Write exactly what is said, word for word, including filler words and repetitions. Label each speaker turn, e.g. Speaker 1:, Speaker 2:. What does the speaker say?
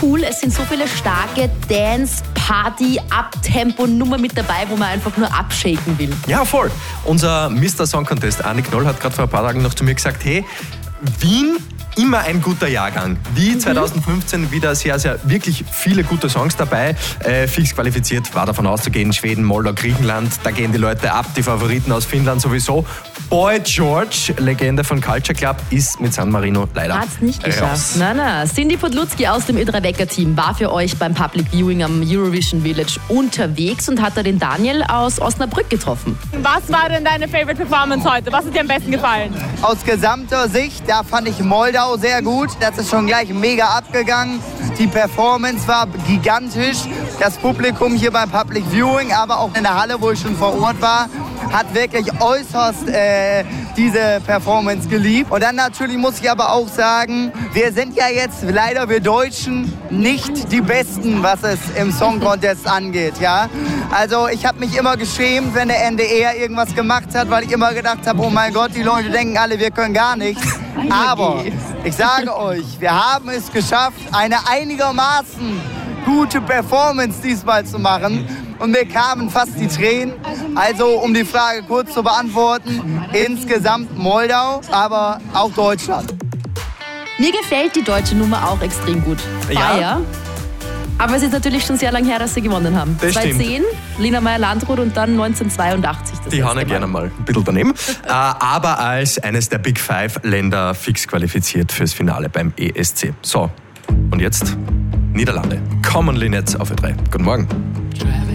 Speaker 1: cool. Es sind so viele starke Dance, Party, Uptempo-Nummer mit dabei, wo man einfach nur abshaken will.
Speaker 2: Ja, voll. Unser Mister Song Contest, Arne Knoll, hat gerade vor ein paar Tagen noch zu mir gesagt, hey, Wien, immer ein guter Jahrgang. Wie zwanzig fünfzehn wieder sehr, sehr, wirklich viele gute Songs dabei. Äh, fix qualifiziert war davon auszugehen, Schweden, Moldau, Griechenland, da gehen die Leute ab, die Favoriten aus Finnland sowieso. Boy George, Legende von Culture Club, ist mit San Marino leider
Speaker 1: Hat's nicht geschafft.
Speaker 2: raus.
Speaker 1: Na, na. Cindy Podlutzki aus dem Ö drei Wecker-Team war für euch beim Public Viewing am Eurovision Village unterwegs und hat da den Daniel aus Osnabrück getroffen.
Speaker 3: Was war denn deine Favorite Performance heute? Was hat dir am besten gefallen?
Speaker 4: Aus gesamter Sicht, da fand ich Moldau sehr gut. Das ist schon gleich mega abgegangen. Die Performance war gigantisch. Das Publikum hier beim Public Viewing, aber auch in der Halle, wo ich schon vor Ort war, hat wirklich äußerst äh, diese Performance geliebt. Und dann natürlich muss ich aber auch sagen, wir sind ja jetzt leider, wir Deutschen, nicht die Besten, was es im Song Contest angeht. Ja? Also ich habe mich immer geschämt, wenn der N D R irgendwas gemacht hat, weil ich immer gedacht habe, oh mein Gott, die Leute denken alle, wir können gar nichts. Aber ich sage euch, wir haben es geschafft, eine einigermaßen gute Performance diesmal zu machen. Und mir kamen fast die Tränen. Also, um die Frage kurz zu beantworten, insgesamt Moldau, aber auch Deutschland.
Speaker 1: Mir gefällt die deutsche Nummer auch extrem gut.
Speaker 2: Ja.
Speaker 1: Fire. Aber es ist natürlich schon sehr lange her, dass sie gewonnen haben.
Speaker 2: Das stimmt.
Speaker 1: zweitausendzehn, Lina Meyer-Landrut und dann neunzehnhundertzweiundachtzig. Das
Speaker 2: Die hauen ja
Speaker 1: letzte
Speaker 2: gerne mal ein bisschen daneben. äh, aber als eines der Big Five Länder fix qualifiziert fürs Finale beim E S C. So, und jetzt Niederlande. Commonly Netz auf Ö drei. Guten Morgen.